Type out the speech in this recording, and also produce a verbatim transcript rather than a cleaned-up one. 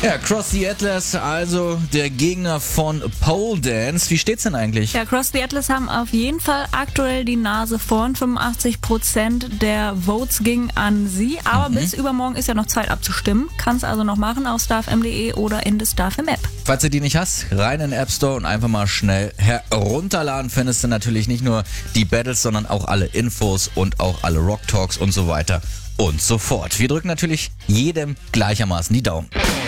Ja, Cross the Atlas, also der Gegner von Pole Dance. Wie steht's denn eigentlich? Ja, Cross the Atlas haben auf jeden Fall aktuell die Nase vorn. fünfundachtzig Prozent der Votes gingen an sie. Aber Mhm. bis übermorgen ist ja noch Zeit abzustimmen. Kannst also noch machen auf starfm punkt de oder in der StarFM App. Falls du die nicht hast, rein in den App Store und einfach mal schnell herunterladen. Findest du natürlich nicht nur die Battles, sondern auch alle Infos und auch alle Rock Talks und so weiter und so fort. Wir drücken natürlich jedem gleichermaßen die Daumen.